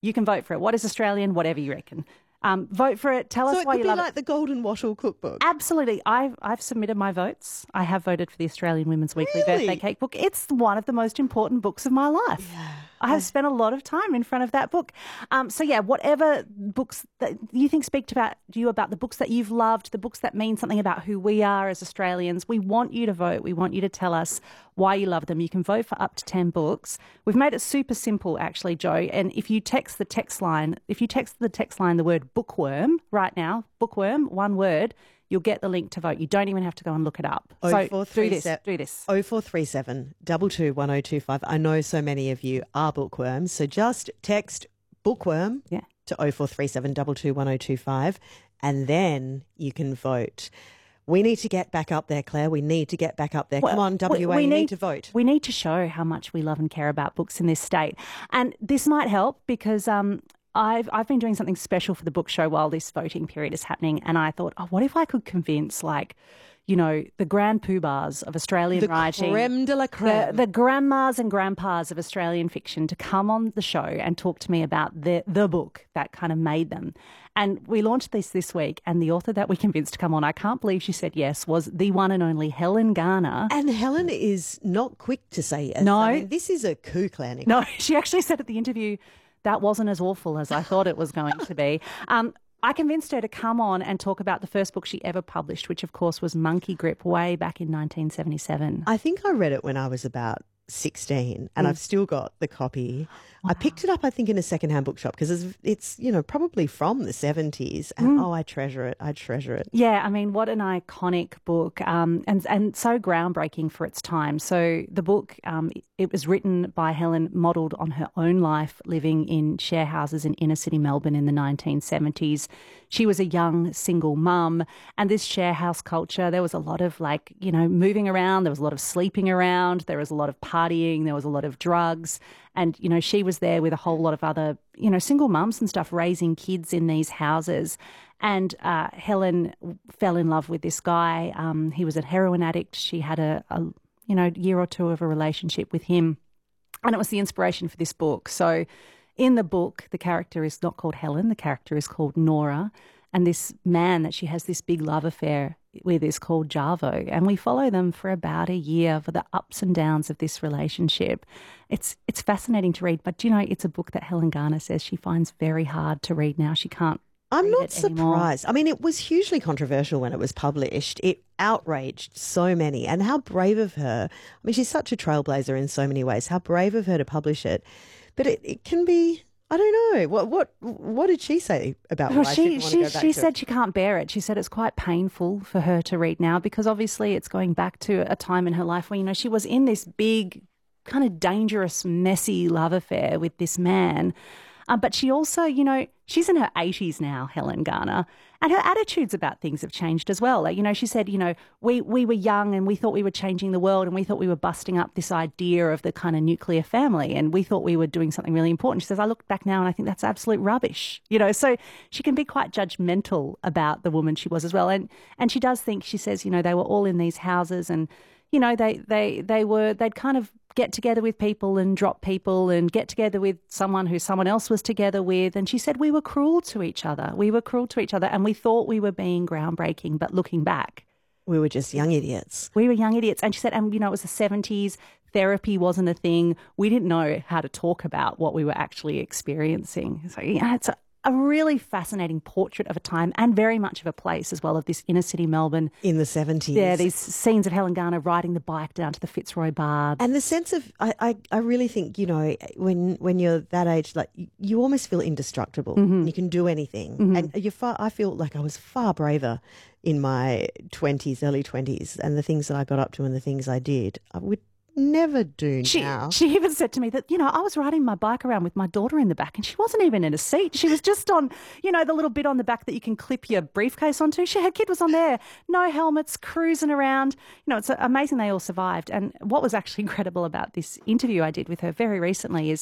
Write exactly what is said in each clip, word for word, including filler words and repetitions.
You can vote for it. What is Australian? Whatever you reckon. Um, vote for it. Tell so us it why could you be love like it. the Golden Wattle cookbook. Absolutely. I've, I've submitted my votes. I have voted for the Australian Women's Weekly Really? Birthday Cake book. It's one of the most important books of my life. Yeah. I have spent a lot of time in front of that book. Um, so, yeah, whatever books that you think speak to, about, to you about the books that you've loved, the books that mean something about who we are as Australians, we want you to vote. We want you to tell us why you love them. You can vote for up to ten books. We've made it super simple, actually, Joe. And if you text the text line, if you text the text line the word bookworm right now, bookworm, one word, you'll get the link to vote. You don't even have to go and look it up. So do this, do this. oh four three seven, two two one oh two five. I know so many of you are bookworms, so just text bookworm yeah. to oh four three seven, two two one oh two five and then you can vote. We need to get back up there, Claire. We need to get back up there. Well, Come on, W A, we, we you need, need to vote. We need to show how much we love and care about books in this state. And this might help because um, I've I've been doing something special for the book show while this voting period is happening, and I thought, oh, what if I could convince, like, you know, the grand poobahs of Australian the writing, creme de la creme, the, the grandmas and grandpas of Australian fiction to come on the show and talk to me about the the book that kind of made them. And we launched this this week, and the author that we convinced to come on, I can't believe she said yes, was the one and only Helen Garner. And Helen is not quick to say yes. No. I mean, this is a coup, Claire. No, she actually said at the interview, that wasn't as awful as I thought it was going to be. Um, I convinced her to come on and talk about the first book she ever published, which, of course, was Monkey Grip way back in nineteen seventy-seven. I think I read it when I was about sixteen and mm. I've still got the copy. Wow. I picked it up, I think, in a secondhand bookshop because it's, it's, you know, probably from the seventies and, mm. oh, I treasure it. I treasure it. Yeah, I mean, what an iconic book um, and, and so groundbreaking for its time. So the book, um, it was written by Helen, modelled on her own life living in share houses in inner city Melbourne in the nineteen seventies. She was a young single mum, and this share house culture, there was a lot of, like, you know, moving around, there was a lot of sleeping around, there was a lot of partying, there was a lot of drugs. And, you know, she was there with a whole lot of other, you know, single mums and stuff raising kids in these houses. And uh, Helen fell in love with this guy. Um, he was a heroin addict. She had a, a, you know, year or two of a relationship with him. And it was the inspiration for this book. So in the book, the character is not called Helen. The character is called Nora. And this man that she has this big love affair with is called Javo. And we follow them for about a year for the ups and downs of this relationship. It's it's fascinating to read. But, you know, it's a book that Helen Garner says she finds very hard to read now. She can't I'm read not it surprised. anymore. I mean, it was hugely controversial when it was published. It outraged so many. And how brave of her. I mean, she's such a trailblazer in so many ways. How brave of her to publish it. But it, it can be... I don't know. What what what did she say about well, why she she, she, go back she to said it? she can't bear it. She said it's quite painful for her to read now because obviously it's going back to a time in her life where, you know, she was in this big, kind of dangerous, messy love affair with this man. Um, but she also, you know, she's in her eighties now, Helen Garner, and her attitudes about things have changed as well. Like, you know, she said, you know, we, we were young and we thought we were changing the world and we thought we were busting up this idea of the kind of nuclear family and we thought we were doing something really important. She says, I look back now and I think that's absolute rubbish, you know. So she can be quite judgmental about the woman she was as well. And and she does think, she says, you know, they were all in these houses and, you know, they, they, they were, they'd kind of get together with people and drop people and get together with someone who someone else was together with. And she said we were cruel to each other. We were cruel to each other and we thought we were being groundbreaking, but looking back, we were just young idiots. We were young idiots. And she said, and, you know, it was the seventies. Therapy wasn't a thing. We didn't know how to talk about what we were actually experiencing. So, yeah, it's a, a really fascinating portrait of a time and very much of a place as well, of this inner city Melbourne. In the seventies. Yeah, these scenes of Helen Garner riding the bike down to the Fitzroy Bar. And the sense of, I, I, I really think, you know, when when you're that age, like you, you almost feel indestructible. Mm-hmm. You can do anything. Mm-hmm. And you're far, I feel like I was far braver in my twenties, early twenties, and the things that I got up to and the things I did. I would never do she, now. She even said to me that, you know, I was riding my bike around with my daughter in the back and she wasn't even in a seat. She was just on, you know, the little bit on the back that you can clip your briefcase onto. She, her kid was on there, no helmets, cruising around. You know, it's amazing they all survived. And what was actually incredible about this interview I did with her very recently is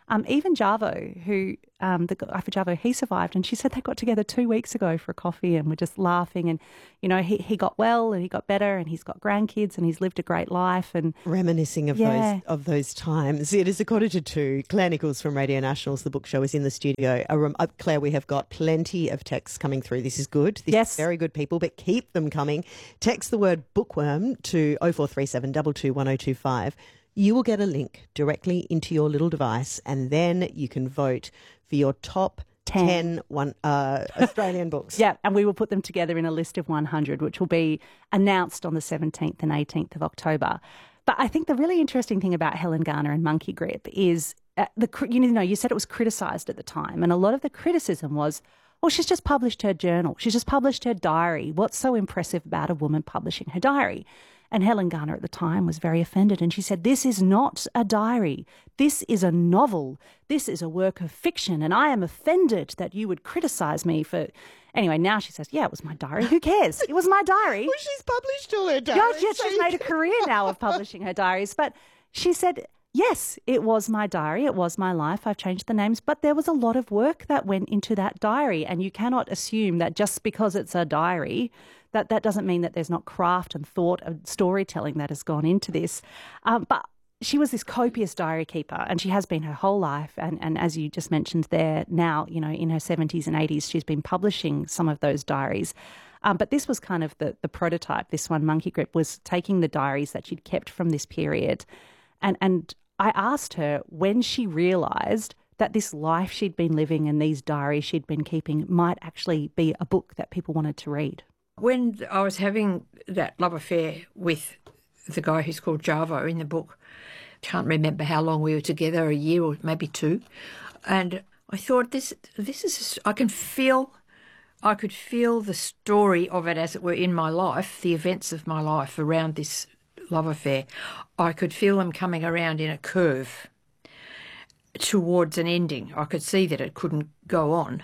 Um, even Javo, who um, the guy for Javo, he survived, and she said they got together two weeks ago for a coffee and were just laughing. And you know, he he got well and he got better, and he's got grandkids and he's lived a great life. And reminiscing of yeah. those of those times. It is a quarter to two. Claire Nichols from Radio Nationals, The Book Show, is in the studio. A rem- uh, Claire, we have got plenty of texts coming through. This is good. This yes, is very good, people. But keep them coming. Text the word bookworm to oh four three seven two two one oh two five. You will get a link directly into your little device, and then you can vote for your top ten, ten one, uh, Australian books. Yeah, and we will put them together in a list of one hundred, which will be announced on the seventeenth and eighteenth of October. But I think the really interesting thing about Helen Garner and Monkey Grip is, uh, the you know, you said it was criticised at the time, and a lot of the criticism was, well, she's just published her journal. She's just published her diary. What's so impressive about a woman publishing her diary? And Helen Garner at the time was very offended, and she said, this is not a diary. This is a novel. This is a work of fiction, and I am offended that you would criticise me for... Anyway, now she says, yeah, it was my diary. Who cares? It was my diary. Well, she's published all her diaries. Yeah, yeah, she's so made a career now of publishing her diaries. But she said, yes, it was my diary. It was my life. I've changed the names. But there was a lot of work that went into that diary, and you cannot assume that just because it's a diary... That that doesn't mean that there's not craft and thought and storytelling that has gone into this. Um, but she was this copious diary keeper, and she has been her whole life. And, and as you just mentioned there, now, you know, in her seventies and eighties, she's been publishing some of those diaries. Um, but this was kind of the, the prototype. This one, Monkey Grip, was taking the diaries that she'd kept from this period. And, and I asked her when she realised that this life she'd been living and these diaries she'd been keeping might actually be a book that people wanted to read. When I was having that love affair with the guy who's called Javo in the book, can't remember how long we were together, a year or maybe two, and I thought this this is I can feel I could feel the story of it, as it were, in my life, the events of my life around this love affair. I could feel them coming around in a curve towards an ending. I could see that it couldn't go on.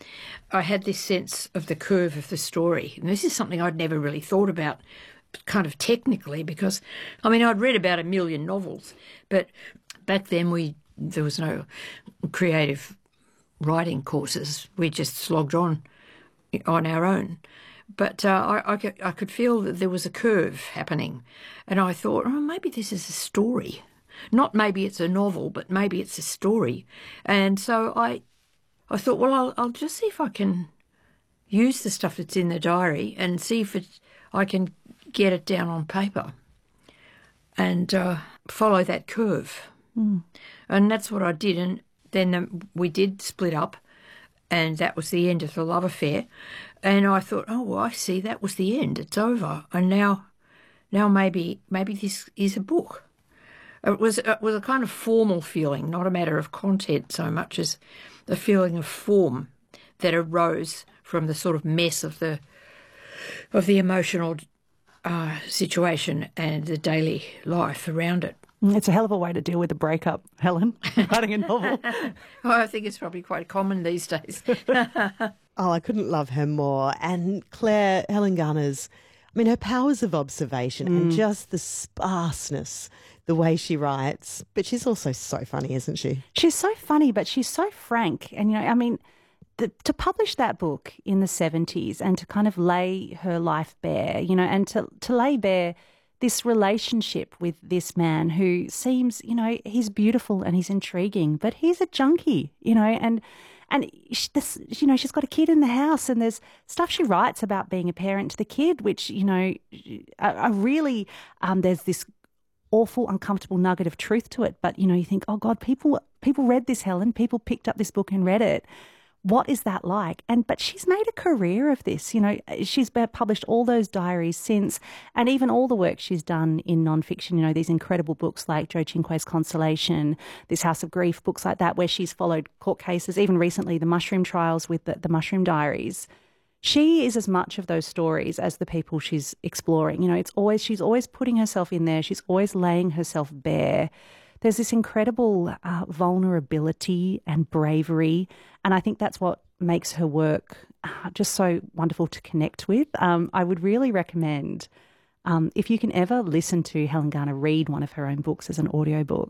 I had this sense of the curve of the story. And this is something I'd never really thought about kind of technically, because, I mean, I'd read about a million novels, but back then we there was no creative writing courses. We just slogged on on our own. But uh, I, I, could, I could feel that there was a curve happening. And I thought, oh, maybe this is a story. Not maybe it's a novel, but maybe it's a story. And so I... I thought, well, I'll, I'll just see if I can use the stuff that's in the diary and see if it, I can get it down on paper and uh, follow that curve. Mm. And that's what I did. And then um, we did split up, and that was the end of the love affair. And I thought, oh, well, I see, that was the end. It's over. And now, now maybe maybe this is a book. It was it was a kind of formal feeling, not a matter of content so much as the feeling of form that arose from the sort of mess of the of the emotional uh, situation and the daily life around it. It's a hell of a way to deal with a breakup, Helen, writing a novel. Oh, I think it's probably quite common these days. Oh, I couldn't love her more. And Claire, Helen Garner's, I mean, her powers of observation mm. and just the sparseness, the way she writes. But she's also so funny, isn't she? She's so funny, but she's so frank. And, you know, I mean, the, to publish that book in the seventies and to kind of lay her life bare, you know, and to, to lay bare this relationship with this man who seems, you know, he's beautiful and he's intriguing, but he's a junkie, you know, and and she, this, you know, she's got a kid in the house, and there's stuff she writes about being a parent to the kid, which, you know, I, I really, um, there's this awful, uncomfortable nugget of truth to it. But, you know, you think, oh God, people people read this, Helen, people picked up this book and read it. What is that like? And but she's made a career of this. You know, she's published all those diaries since, and even all the work she's done in nonfiction. You know, these incredible books like Joe Cinque's Consolation, This House of Grief, books like that, where she's followed court cases. Even recently, the Mushroom Trials with the, the Mushroom Diaries. She is as much of those stories as the people she's exploring. You know, it's always she's always putting herself in there. She's always laying herself bare. There's this incredible uh, vulnerability and bravery, and I think that's what makes her work uh, just so wonderful to connect with. Um, I would really recommend, um, if you can ever listen to Helen Garner read one of her own books as an audiobook,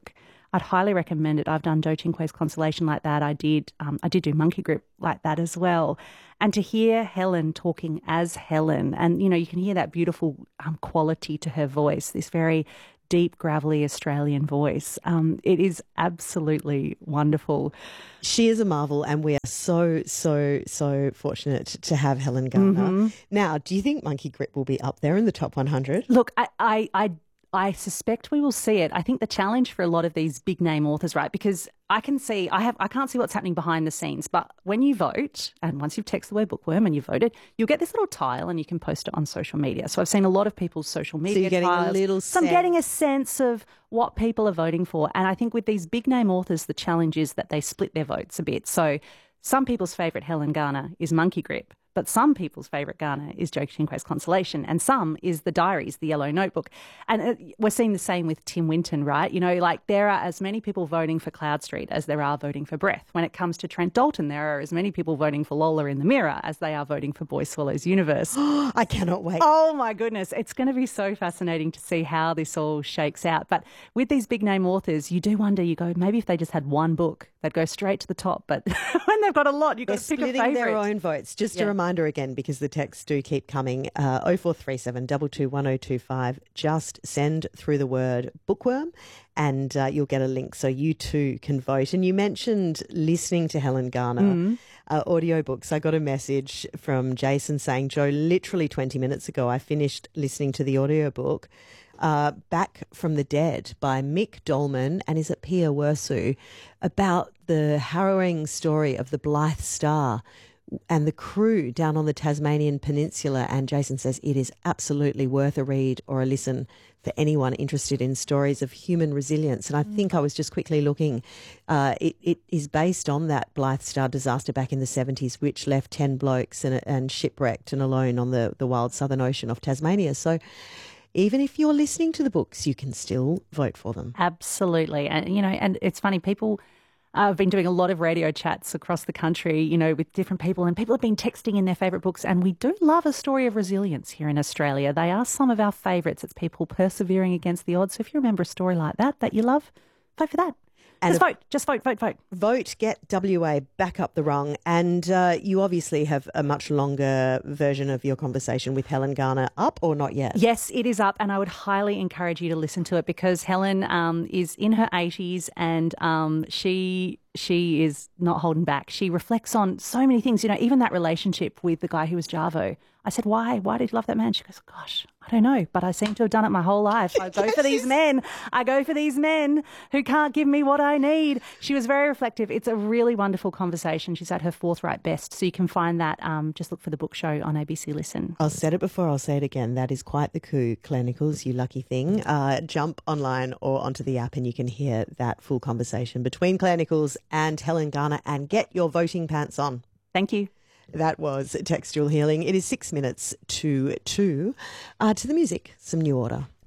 I'd highly recommend it. I've done Do Cinque's Consolation like that. I did um, I did do Monkey Grip like that as well. And to hear Helen talking as Helen, and, you know, you can hear that beautiful um, quality to her voice, this very deep, gravelly Australian voice. Um, it is absolutely wonderful. She is a marvel, and we are so, so, so fortunate to have Helen Garner. Mm-hmm. Now, do you think Monkey Grip will be up there in the top one hundred? Look, I, I, I I suspect we will see it. I think the challenge for a lot of these big name authors, right? Because I can see, I have, I can't see what's happening behind the scenes, but when you vote, and once you've texted the word bookworm and you voted, you'll get this little tile and you can post it on social media. So I've seen a lot of people's social media So you're getting tiles. a little So I'm sense. getting a sense of what people are voting for. And I think with these big name authors, the challenge is that they split their votes a bit. So some people's favourite Helen Garner is Monkey Grip. But some people's favourite Garner is Do Cinque's Consolation, and some is The Diaries, the Yellow Notebook. And uh, we're seeing the same with Tim Winton, right? You know, like there are as many people voting for Cloud Street as there are voting for Breath. When it comes to Trent Dalton, there are as many people voting for Lola in the Mirror as they are voting for Boy Swallows Universe. I cannot wait. Oh my goodness. It's going to be so fascinating to see how this all shakes out. But with these big name authors, you do wonder, you go, maybe if they just had one book, they'd go straight to the top. But when they've got a lot, you've got They're to pick a splitting favourite. their own votes. Just Yeah. a reminder again, because the texts do keep coming, uh, oh four three seven, two two one oh two five. Just send through the word bookworm and uh, you'll get a link so you too can vote. And you mentioned listening to Helen Garner. Mm-hmm. Uh, audiobooks. I got a message from Jason saying, Joe, literally twenty minutes ago, I finished listening to the audiobook uh, Back from the Dead by Mick Dolman and is it Pia Wersu, about the harrowing story of the Blythe Star and the crew down on the Tasmanian Peninsula. And Jason says it is absolutely worth a read or a listen for anyone interested in stories of human resilience. And I think I was just quickly looking, uh, it, it is based on that Blythe Star disaster back in the seventies, which left ten blokes and, and shipwrecked and alone on the, the wild Southern Ocean off Tasmania. So even if you're listening to the books, you can still vote for them. Absolutely. And, you know, and it's funny, people... I've been doing a lot of radio chats across the country, you know, with different people, and people have been texting in their favourite books. And we do love a story of resilience here in Australia. They are some of our favourites. It's people persevering against the odds. So if you remember a story like that that you love, vote for that. And just vote. Just vote, vote, vote. Vote, get W A back up the rung. And uh, you obviously have a much longer version of your conversation with Helen Garner up or not yet? Yes, it is up, and I would highly encourage you to listen to it because Helen um, is in her eighties and um, she she is not holding back. She reflects on so many things, you know, even that relationship with the guy who was Javo. I said, why? Why did you love that man? She goes, gosh, I don't know, but I seem to have done it my whole life. I go for these men. I go for these men who can't give me what I need. She was very reflective. It's a really wonderful conversation. She's at her forthright best. So you can find that. Um, just look for the book show on A B C Listen. I'll said it before, I'll say it again. That is quite the coup, Claire Nichols, you lucky thing. Uh, jump online or onto the app and you can hear that full conversation between Claire Nichols and Helen Garner and get your voting pants on. Thank you. That was Textual Healing. It is six minutes to two. Uh, to the music, some New Order.